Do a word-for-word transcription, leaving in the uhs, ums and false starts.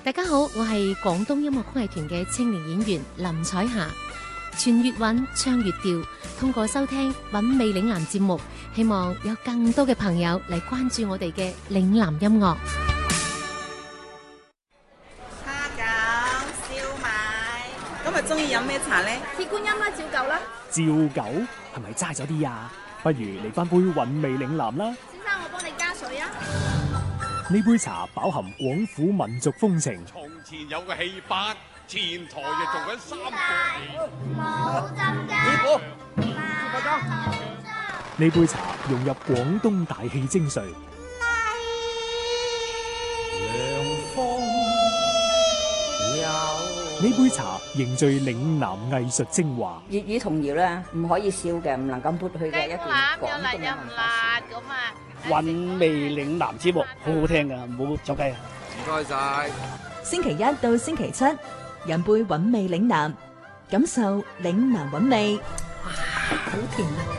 大家好，我係廣東音樂曲藝團嘅青年演員林彩霞。傳粵韻，唱粵調，通過收聽韻味嶺南節目，希望有更多嘅朋友嚟關注我哋嘅嶺南音樂。 蝦餃、燒賣，今日中意飲咩茶呢？ 鐵觀音啦，照舊啦。 照舊係咪齋咗啲啊？不如嚟翻杯韻味嶺南啦。 先生，我幫你加水啊。 呢杯茶飽含廣府民族風情。 從前有個戲班，前台就做緊三個冇浸㗎。 師傅， 呢杯茶融入廣東大氣精髓。呢杯茶凝聚嶺南藝術精華。 粵語童謠咧，唔可以笑嘅，唔能夠抹去嘅一段廣東嘅文化咁啊！ 韻味嶺南節目好好聽噶，唔好走雞啊！ 唔該晒。 星期一到星期七，飲杯韻味嶺南，感受嶺南韻味。哇，好甜啊！